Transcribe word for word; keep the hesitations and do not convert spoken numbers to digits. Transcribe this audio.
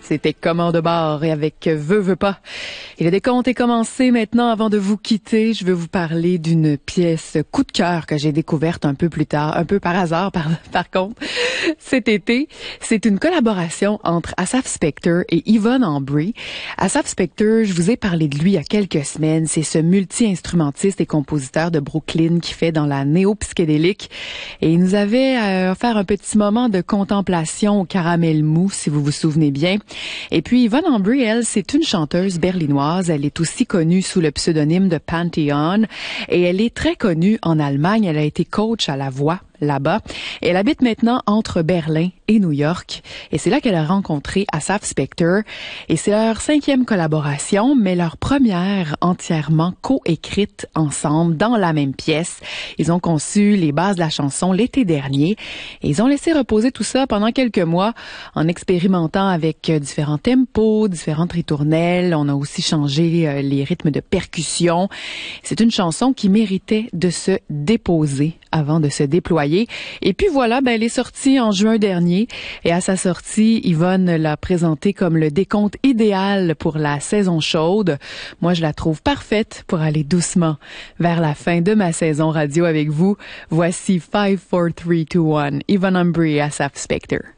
C'était Commande de bord et avec Veux, veux pas. Et le décompte est commencé maintenant. Avant de vous quitter, je veux vous parler d'une pièce coup de cœur que j'ai découverte un peu plus tard, un peu par hasard par, par contre, cet été. C'est une collaboration entre Asaph Spector et Yvonne Ambry. Asaph Spector, je vous ai parlé de lui il y a quelques semaines. C'est ce multi-instrumentiste et compositeur de Brooklyn qui fait dans la néo-psychédélique. Et il nous avait euh, offert un petit moment de contemplation au caramel mou, si vous vous souvenez bien. Et puis Yvonne Ambry, elle, c'est une chanteuse berlinoise. Elle est aussi connue sous le pseudonyme de Pantheon et elle est très connue en Allemagne. Elle a été coach à la voix là-bas. Et elle habite maintenant entre Berlin et New York. Et c'est là qu'elle a rencontré Asaph Spector. Et c'est leur cinquième collaboration, mais leur première entièrement co-écrite ensemble dans la même pièce. Ils ont conçu les bases de la chanson l'été dernier. Et ils ont laissé reposer tout ça pendant quelques mois en expérimentant avec différents tempos, différentes ritournelles. On a aussi changé les rythmes de percussion. C'est une chanson qui méritait de se déposer avant de se déployer. Et puis voilà, ben elle est sortie en juin dernier et à sa sortie, Yvonne l'a présentée comme le décompte idéal pour la saison chaude. Moi, je la trouve parfaite pour aller doucement vers la fin de ma saison radio avec vous. Voici five, four, three, two, one, Yvonne Ambry et Asaph Spector.